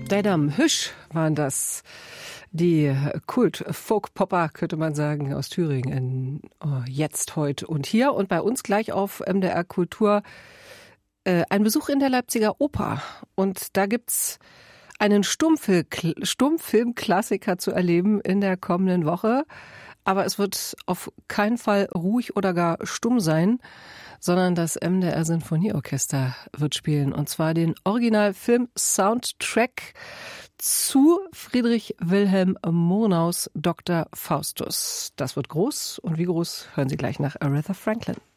Dedam Hüsch waren das. Die Kult-Folk-Popper, könnte man sagen, aus Thüringen. Jetzt, heute und hier. Und bei uns gleich auf MDR Kultur ein Besuch in der Leipziger Oper. Und da gibt's einen Stummfilmklassiker zu erleben in der kommenden Woche. Aber es wird auf keinen Fall ruhig oder gar stumm sein, sondern das MDR Sinfonieorchester wird spielen. Und zwar den Originalfilm-Soundtrack zu Friedrich Wilhelm Murnaus Dr. Faustus. Das wird groß. Und wie groß, hören Sie gleich nach Aretha Franklin.